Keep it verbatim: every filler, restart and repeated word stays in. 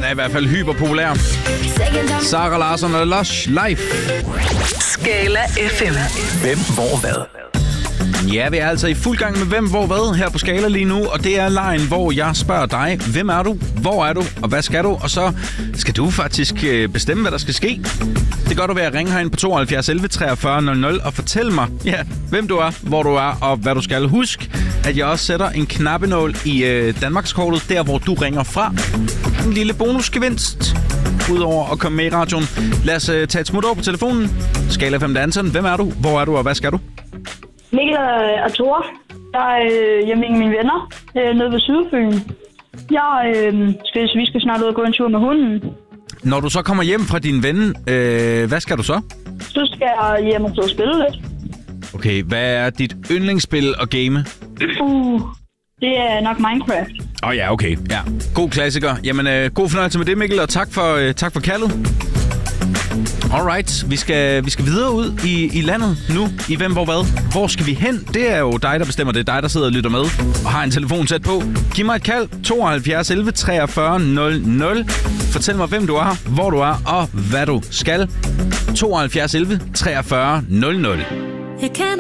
Den er i hvert fald hyperpopulær. Sara Larsson og Lush live. Skala F M. Hvem, hvor, hvad? Ja, vi er altså i fuld gang med Hvem, hvor, hvad her på Skala lige nu. Og det er lejen, hvor jeg spørger dig, hvem er du, hvor er du, og hvad skal du? Og så skal du faktisk bestemme, hvad der skal ske. Det gør du ved at ringe herind på tooghalvfjerds elleve treogfyrre nul nul og fortælle mig, ja, hvem du er, hvor du er og hvad du skal. Husk, at jeg også sætter en knappenål i øh, Danmarkskortet, der hvor du ringer fra. En lille bonusgevinst, udover at komme med i radioen. Lad os øh, tage et smut over på telefonen. Skala fem danseren. Hvem er du, hvor er du og hvad skal du? Mikkel og Tore. Jeg er øh, hjemme med mine venner øh, nede ved Sydfyn. Jeg øh, skal, vi skal snart ud og gå en tur med hunden. Når du så kommer hjem fra din ven, øh, hvad skal du så? Så skal jeg hjem og spille lidt. Okay, hvad er dit yndlingsspil at game? Uh, det er nok Minecraft. Åh oh, ja, okay. Ja. God klassiker. Jamen, øh, god fornøjelse med det, Mikkel, og tak for, øh, tak for kaldet. Alright, vi skal, vi skal videre ud i, i landet nu, i Hvem, hvor, hvad. Hvor skal vi hen? Det er jo dig, der bestemmer. Det er dig, der sidder og lytter med og har en telefon tæt på. Giv mig et kald, tooghalvfjerds elleve treogfyrre nul nul. Fortæl mig, hvem du er, hvor du er og hvad du skal. tooghalvfjerds elleve treogfyrre nul nul. Jeg kender